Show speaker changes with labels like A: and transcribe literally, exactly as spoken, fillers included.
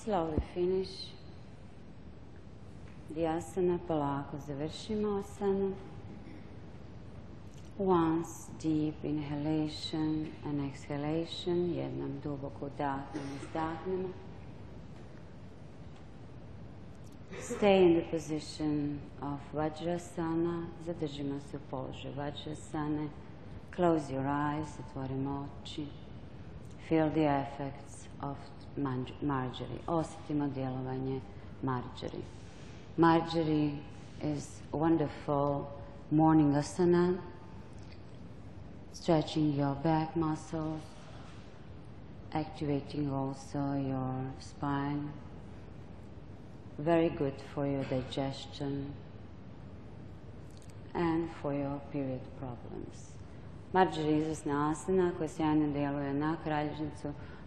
A: Slowly finish the asana, polako završimo asanu. Once deep inhalation and exhalation, jednom duboko udahnemo, izdahnemo. Stay in the position of Vajrasana, zadržimo se u položaju Vajrasane. Close your eyes, otvorimo oči. Feel the effects of Marjory. Osjetimo djelovanje Marjory. Marjory is a wonderful morning asana, stretching your back muscles, activating also your spine. Very good for your digestion and for your period problems. Marjory je izvrsna asana koja sjajno djeluje na kralježnicu,